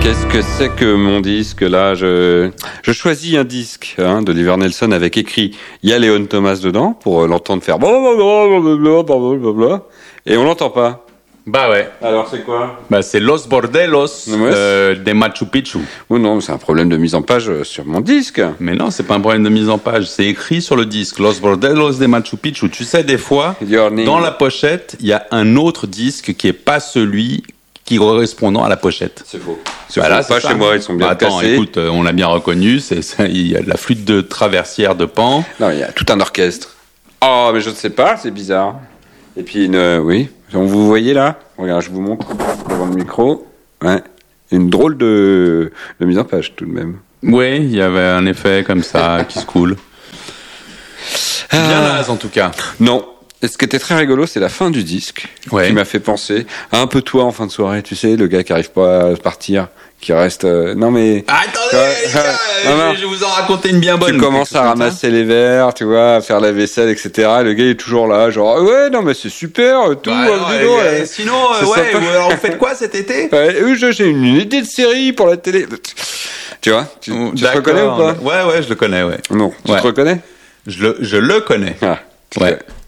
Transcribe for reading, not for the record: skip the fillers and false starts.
Qu'est-ce que c'est que mon disque là je choisis un disque de Oliver Nelson avec écrit il y a Léon Thomas dedans pour l'entendre faire blablabla, et on l'entend pas. Bah ouais. Alors c'est quoi? Bah c'est Los Bordellos de Machu Picchu. Oh non, c'est un problème de mise en page sur mon disque. Mais non, c'est pas un problème de mise en page, c'est écrit sur le disque Los Bordellos de Machu Picchu. Tu sais, des fois, dans la pochette, il y a un autre disque qui est pas celui qui correspondant à la pochette. C'est faux. Voilà, pas chez moi, ils sont bien Attends, cassés. Écoute, on l'a bien reconnu, il y a la flûte de traversière de Pan. Non, il y a tout un orchestre. Oh, mais je ne sais pas, c'est bizarre. Et puis oui, vous voyez là, regarde, je vous montre devant le micro. Ouais, une drôle de mise en page tout de même. Oui, il y avait un effet comme ça qui se coule. Bien naze en tout cas. Non. Et ce qui était très rigolo, c'est la fin du disque, qui m'a fait penser à un peu toi en fin de soirée, tu sais, le gars qui arrive pas à partir, qui reste... non mais... Attendez les gars, je vais vous en raconter une bien bonne. Tu commences à ramasser les verres, tu vois, à faire la vaisselle, etc. Et le gars il est toujours là, genre, ouais, non mais c'est super, tout. Sinon, alors vous faites quoi cet été? J'ai une idée de série pour la télé. Tu vois, tu te reconnais ou pas? Ouais, je le connais, ouais. Non, tu te reconnais? Je le connais. Ah, ouais.